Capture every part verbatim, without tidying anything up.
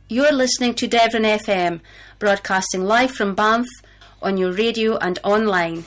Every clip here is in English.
You're listening to Devon F M, broadcasting live from Banff on your radio and online.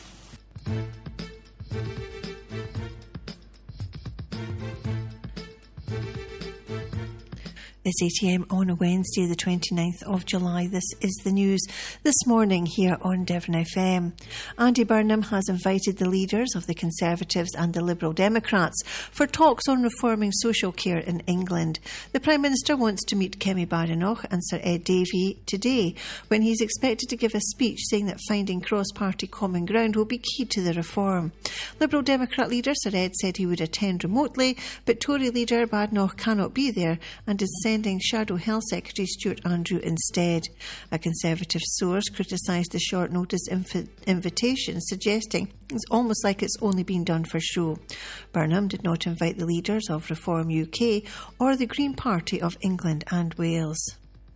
It's eight a.m. on a Wednesday, the twenty-ninth of July. This is the news this morning here on Devon F M. Andy Burnham has invited the leaders of the Conservatives and the Liberal Democrats for talks on reforming social care in England. The Prime Minister wants to meet Kemi Badenoch and Sir Ed Davey today, when he's expected to give a speech saying that finding cross-party common ground will be key to the reform. Liberal Democrat leader Sir Ed said he would attend remotely, but Tory leader Badenoch cannot be there and is sending Shadow Health Secretary Stuart Andrew instead. A Conservative source criticised the short notice inv- invitation, suggesting it's almost like it's only been done for show. Burnham did not invite the leaders of Reform U K or the Green Party of England and Wales.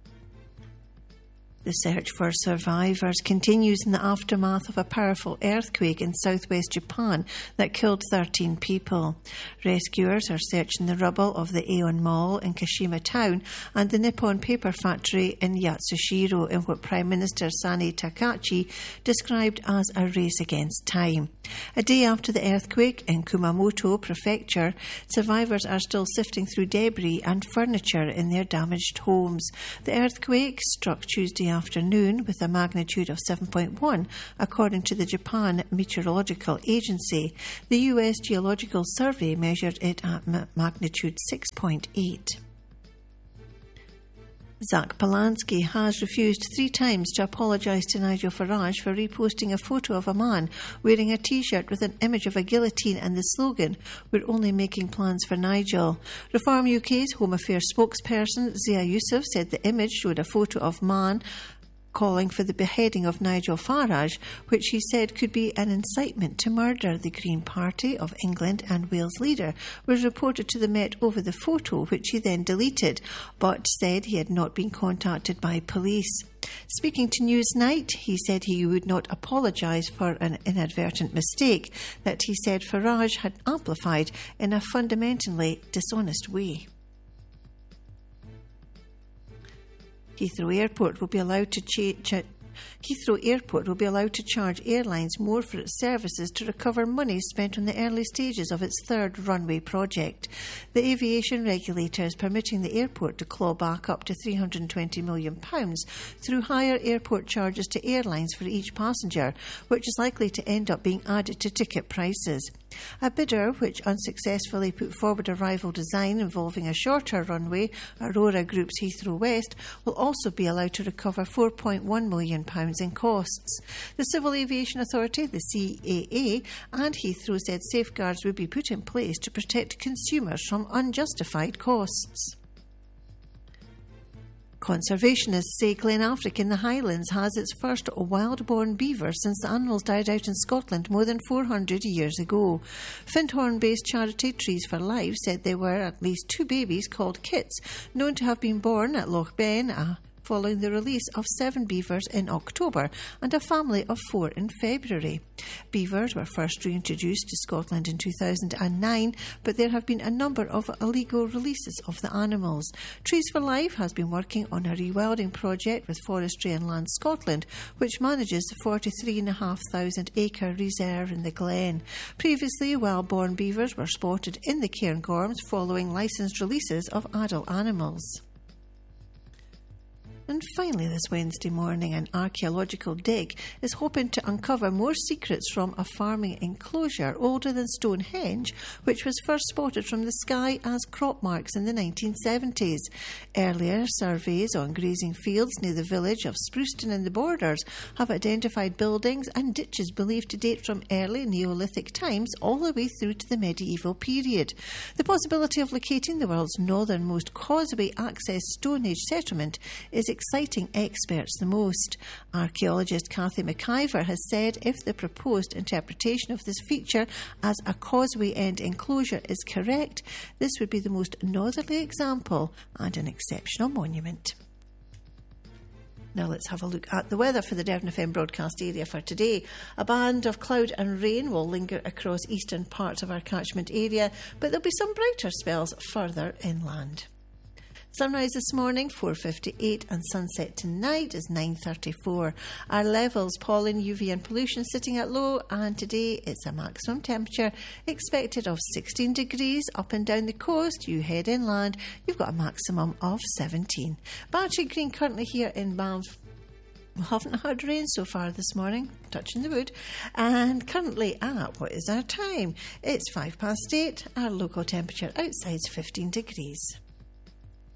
The search for survivors continues in the aftermath of a powerful earthquake in southwest Japan that killed thirteen people. Rescuers are searching the rubble of the Aeon Mall in Kashima Town and the Nippon paper factory in Yatsushiro in what Prime Minister Sani Takachi described as a race against time. A day after the earthquake in Kumamoto Prefecture, survivors are still sifting through debris and furniture in their damaged homes. The earthquake struck Tuesday afternoon with a magnitude of seven point one, according to the Japan Meteorological Agency. The U S Geological Survey measured it at ma- magnitude six point eight. Zach Polanski has refused three times to apologise to Nigel Farage for reposting a photo of a man wearing a T-shirt with an image of a guillotine and the slogan, "We're only making plans for Nigel." Reform U K's Home Affairs spokesperson Zia Yusuf said the image showed a photo of man calling for the beheading of Nigel Farage, which he said could be an incitement to murder. The Green Party of England and Wales leader was reported to the Met over the photo, which he then deleted, but said he had not been contacted by police. Speaking to Newsnight, he said he would not apologise for an inadvertent mistake that he said Farage had amplified in a fundamentally dishonest way. Heathrow Airport will be allowed to cha- cha- Heathrow Airport will be allowed to charge airlines more for its services to recover money spent on the early stages of its third runway project. The aviation regulator is permitting the airport to claw back up to three hundred twenty million pounds through higher airport charges to airlines for each passenger, which is likely to end up being added to ticket prices. A bidder, which unsuccessfully put forward a rival design involving a shorter runway, Aurora Group's Heathrow West, will also be allowed to recover four point one million pounds in costs. The Civil Aviation Authority, the C A A, and Heathrow said safeguards would be put in place to protect consumers from unjustified costs. Conservationists say Glenafric in the Highlands has its first wild-born beaver since the animals died out in Scotland more than four hundred years ago. Findhorn-based charity Trees for Life said there were at least two babies called kits known to have been born at Loch Ben, a following the release of seven beavers in October and a family of four in February. Beavers were first reintroduced to Scotland in two thousand nine, but there have been a number of illegal releases of the animals. Trees for Life has been working on a rewilding project with Forestry and Land Scotland, which manages the forty-three thousand five hundred acre reserve in the Glen. Previously, wild-born beavers were spotted in the Cairngorms following licensed releases of adult animals. And finally, this Wednesday morning, an archaeological dig is hoping to uncover more secrets from a farming enclosure older than Stonehenge, which was first spotted from the sky as crop marks in the nineteen seventies. Earlier surveys on grazing fields near the village of Spruceton in the Borders have identified buildings and ditches believed to date from early Neolithic times all the way through to the medieval period. The possibility of locating the world's northernmost causeway access Stone Age settlement is exciting experts the most. Archaeologist Cathy McIver has said if the proposed interpretation of this feature as a causeway end enclosure is correct, this would be the most northerly example and an exceptional monument. Now let's have a look at the weather for the Devon F M broadcast area for today. A band of cloud and rain will linger across eastern parts of our catchment area, but there'll be some brighter spells further inland. Sunrise this morning, four fifty-eight, and sunset tonight is nine thirty-four. Our levels, pollen, U V and pollution sitting at low, and today it's a maximum temperature expected of sixteen degrees up and down the coast. You head inland, you've got a maximum of seventeen. Bantry Green currently here in Banff. We haven't had rain so far this morning, touching the wood, and currently at, what is our time? It's five past eight. Our local temperature outside is fifteen degrees.